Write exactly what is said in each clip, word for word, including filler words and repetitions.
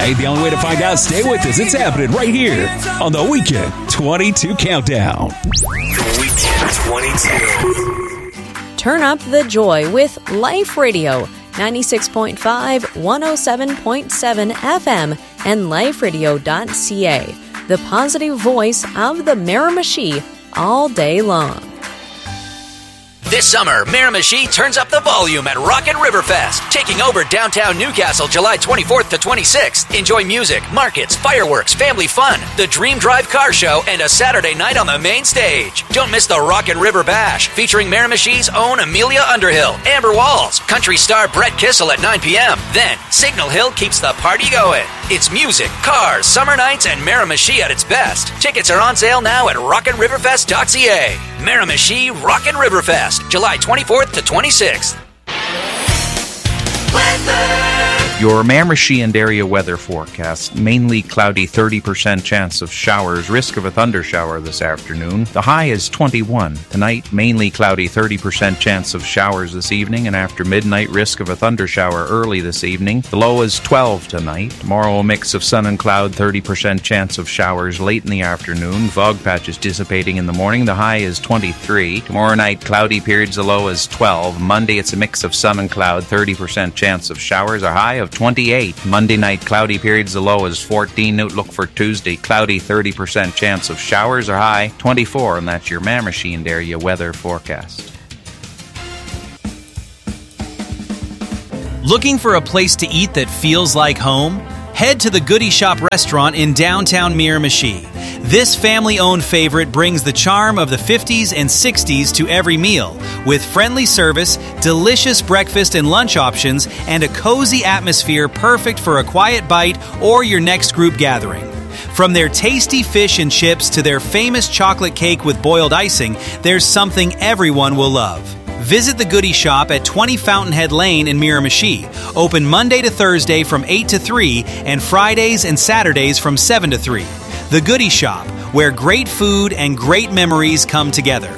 Hey, the only way to find out, stay with us. It's happening right here on the Weekend twenty-two Countdown. The Weekend twenty-two. Turn up the joy with Life Radio, ninety-six point five, one oh seven point seven F M, and life radio dot c a, the positive voice of the Miramichi all day long. This summer, Miramichi turns up the volume at Rockin' Riverfest, taking over downtown Newcastle July twenty-fourth to twenty-sixth. Enjoy music, markets, fireworks, family fun, the Dream Drive car show, and a Saturday night on the main stage. Don't miss the Rockin' River Bash, featuring Miramichi's own Amelia Underhill, Amber Walls, country star Brett Kissel at nine p.m. Then, Signal Hill keeps the party going. It's music, cars, summer nights, and Miramichi at its best. Tickets are on sale now at rockin riverfest dot c a. Miramichi Rockin' Riverfest, July twenty-fourth to twenty-sixth. Your Miramichi and area weather forecast. Mainly cloudy, thirty percent chance of showers. Risk of a thundershower this afternoon. The high is twenty-one. Tonight, mainly cloudy, thirty percent chance of showers this evening. And after midnight, risk of a thundershower early this evening. The low is twelve tonight. Tomorrow, a mix of sun and cloud, thirty percent chance of showers late in the afternoon. Fog patches dissipating in the morning. The high is twenty-three. Tomorrow night, cloudy periods. The low is twelve. Monday, it's a mix of sun and cloud, thirty percent chance of showers. A high of twenty-eight. Monday night, cloudy periods. The low is fourteen. Outlook for Tuesday, cloudy, thirty percent chance of showers. Or high twenty-four. And that's your Miramichi and area weather forecast. Looking for a place to eat that feels like home? Head to the Goody Shop restaurant in downtown Miramichi. This family-owned favorite brings the charm of the fifties and sixties to every meal, with friendly service, delicious breakfast and lunch options, and a cozy atmosphere perfect for a quiet bite or your next group gathering. From their tasty fish and chips to their famous chocolate cake with boiled icing, there's something everyone will love. Visit the Goody Shop at twenty Fountainhead Lane in Miramichi. Open Monday to Thursday from eight to three and Fridays and Saturdays from seven to three. The Goody Shop, where great food and great memories come together.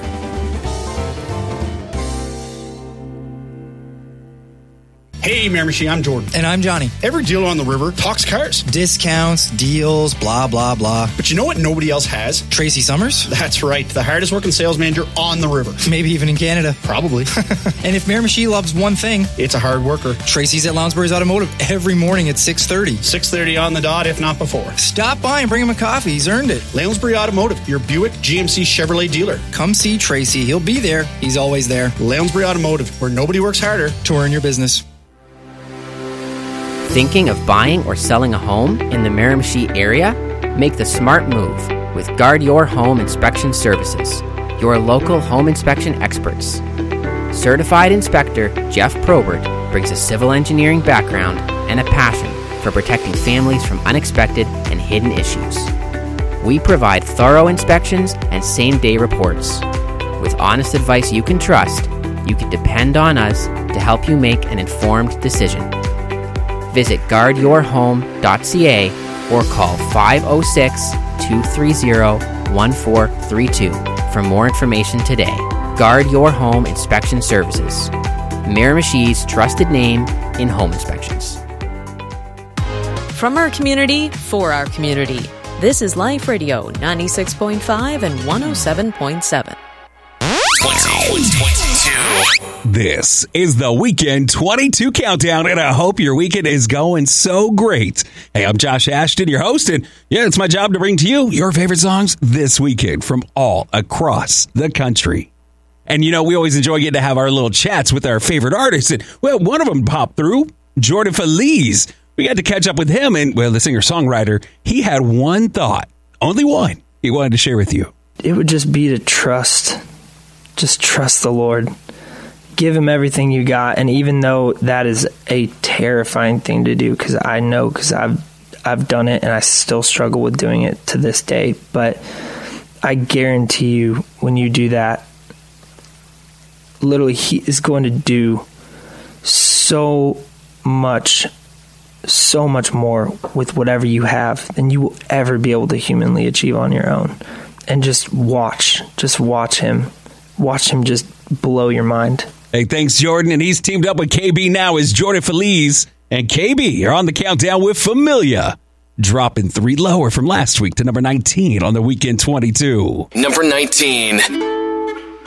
Hey, Miramichi, I'm Jordan. And I'm Johnny. Every dealer on the river talks cars. Discounts, deals, blah, blah, blah. But you know what nobody else has? Tracy Summers? That's right. The hardest working sales manager on the river. Maybe even in Canada. Probably. And if Miramichi loves one thing, it's a hard worker. Tracy's at Lounsbury's Automotive every morning at six thirty. six thirty on the dot, if not before. Stop by and bring him a coffee. He's earned it. Lounsbury Automotive, your Buick G M C Chevrolet dealer. Come see Tracy. He'll be there. He's always there. Lounsbury Automotive, where nobody works harder to earn your business. Thinking of buying or selling a home in the Miramichi area? Make the smart move with Guard Your Home Inspection Services, your local home inspection experts. Certified inspector Jeff Probert brings a civil engineering background and a passion for protecting families from unexpected and hidden issues. We provide thorough inspections and same-day reports. With honest advice you can trust, you can depend on us to help you make an informed decision. Visit guard your home dot c a or call five oh six, two three zero, one four three two for more information today. Guard Your Home Inspection Services, Miramichi's trusted name in home inspections. From our community, for our community. This is Life Radio, ninety-six point five and one oh seven point seven. This is the Weekend twenty-two Countdown, and I hope your weekend is going so great. Hey, I'm Josh Ashton, your host, and yeah, it's my job to bring to you your favorite songs this weekend from all across the country. And, you know, we always enjoy getting to have our little chats with our favorite artists, and, well, one of them popped through, Jordan Feliz. We got to catch up with him, and, well, the singer-songwriter, he had one thought, only one, he wanted to share with you. It would just be to trust, just trust the Lord. Give him everything you got, and even though that is a terrifying thing to do, because I know, because I've I've done it, and I still struggle with doing it to this day, but I guarantee you, when you do that, literally, he is going to do so much, so much more with whatever you have than you will ever be able to humanly achieve on your own. And just watch, just watch him, watch him just blow your mind. Hey, thanks, Jordan. And he's teamed up with K B now as Jordan Feliz. And K B, you're on the countdown with Familia, dropping three lower from last week to number nineteen on the Weekend twenty-two. Number nineteen.